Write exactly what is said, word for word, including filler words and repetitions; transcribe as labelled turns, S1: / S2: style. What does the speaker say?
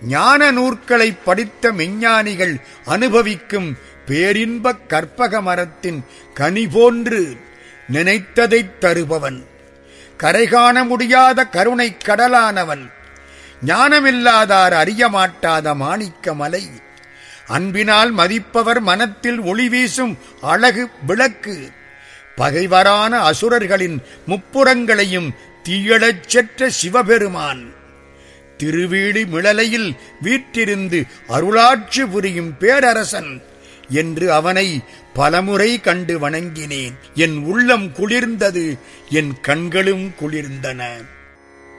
S1: ஞான நூற்களை படித்த மெஞ்ஞானிகள் அனுபவிக்கும் பேரின்பக் கற்பக மரத்தின் கனி போன்று நினைத்ததைத் தருபவன், கரைகாண முடியாத கருணை கடலானவன், ஞானமில்லாதார் அறியமாட்டாத மாணிக்க மலை, அன்பினால் மதிப்பவர் மனத்தில் ஒளி வீசும் அழகு விளக்கு, பகைவரான அசுரர்களின் முப்புறங்களையும் தீயழச் செற்ற சிவபெருமான், திருவீழி மிளலையில் வீற்றிருந்து அருளாட்சி புரியும் பேரரசன் என்று அவனை பலமுறை கண்டு வணங்கினேன். என் உள்ளம் குளிர்ந்தது, என் கண்களும் குளிர்ந்தன.